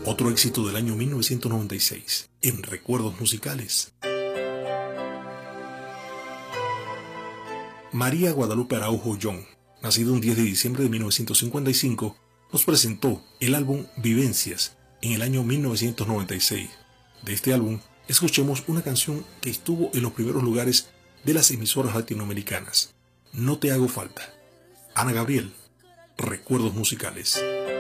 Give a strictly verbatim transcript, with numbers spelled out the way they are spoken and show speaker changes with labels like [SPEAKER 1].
[SPEAKER 1] Otro éxito del año mil novecientos noventa y seis, en Recuerdos Musicales. María Guadalupe Araujo Young, nacida un diez de diciembre de mil novecientos cincuenta y cinco, nos presentó el álbum Vivencias en el año mil novecientos noventa y seis. De este álbum, escuchemos una canción que estuvo en los primeros lugares de las emisoras latinoamericanas, No te hago falta. Ana Gabriel, Recuerdos Musicales.